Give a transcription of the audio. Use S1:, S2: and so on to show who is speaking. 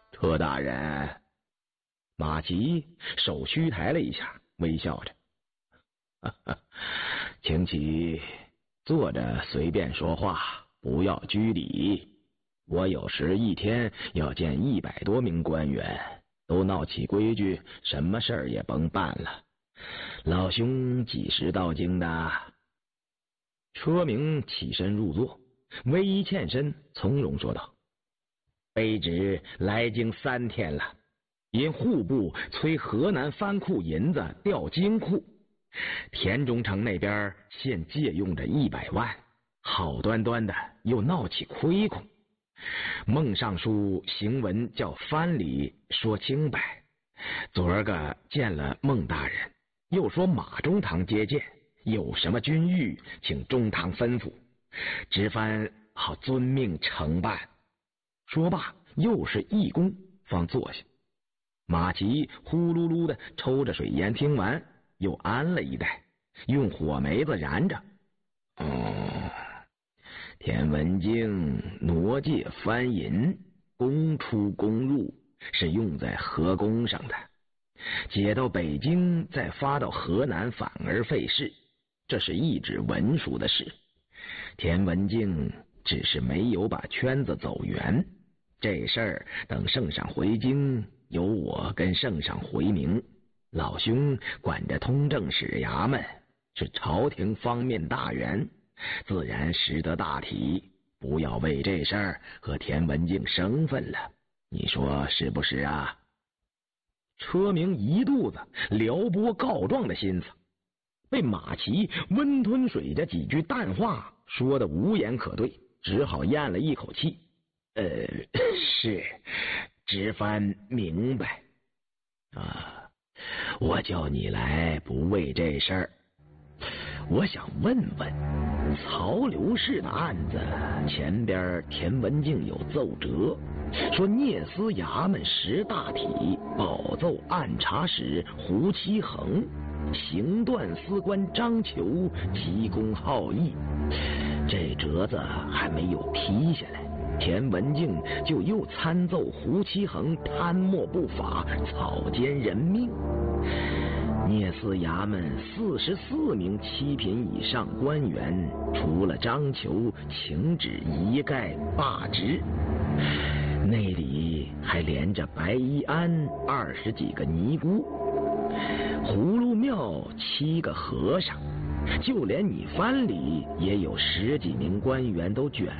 S1: 车大人。马齐手虚抬了一下，微笑着。请起，坐着随便说话，不要拘礼。我有时一天要见100多名官员，都闹起规矩，什么事儿也甭办了。老兄几时到京的？车明起身入座，微一欠身，从容说道：卑职来京3天了，因户部催河南藩库银子调京库，田中城那边现借用着100万，好端端的又闹起亏空。孟尚书行文叫藩里说清白，昨儿个见了孟大人，又说马中堂接见，有什么军谕请中堂吩咐，直藩好遵命承办。说罢又是一躬方坐下。马齐呼噜噜的抽着水烟，听完又安了一袋，用火煤子燃着。田文镜挪借藩银，公出公入，是用在河工上的，解到北京再发到河南反而费事，这是一纸文书的事。田文镜只是没有把圈子走圆，这事儿等圣上回京，由我跟圣上回明。老兄管着通政使衙门，是朝廷方面大员，自然识得大体，不要为这事儿和田文镜生分了，你说是不是啊？车明一肚子撩拨告状的心思，被马齐温吞水这几句淡话说得无言可对，只好咽了一口气。是，直藩明白。我叫你来不为这事儿，我想问问，曹刘氏的案子前边田文镜有奏折，说聂司衙门识大体保奏按察使胡其衡，刑断司官张求急公好义，这折子还没有批下来，田文镜就又参奏胡其衡贪墨不法，草菅人命。聂司衙门44名7品以上官员，除了张求，请旨一概罢职。内里还连着白衣庵20几个尼姑，葫芦庙7个和尚，就连你藩里也有10几名官员都卷